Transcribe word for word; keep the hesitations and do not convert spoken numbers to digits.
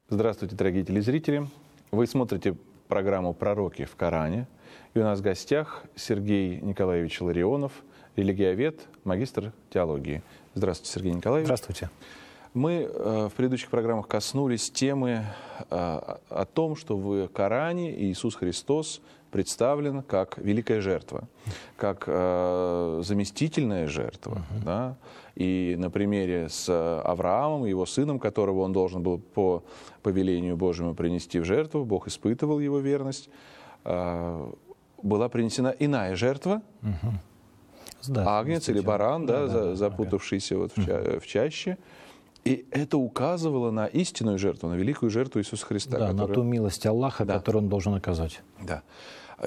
Здравствуйте, дорогие телезрители. Вы смотрите программу «Пророки в Коране». И у нас в гостях Сергей Николаевич Ларионов, религиовед, магистр теологии. Здравствуйте, Сергей Николаевич. Здравствуйте. Мы э, в предыдущих программах коснулись темы э, о том, что в Коране Иисус Христос представлен как великая жертва, как э, заместительная жертва. Uh-huh. Да? И на примере с Авраамом, его сыном, которого он должен был по повелению Божьему принести в жертву, Бог испытывал его верность, э, была принесена иная жертва, uh-huh. да, агнец или баран, да, да, да, запутавшийся да. вот в, ча- в чаще. И это указывало на истинную жертву, на великую жертву Иисуса Христа. Да, которая... на ту милость Аллаха, да. которую Он должен оказать. Да.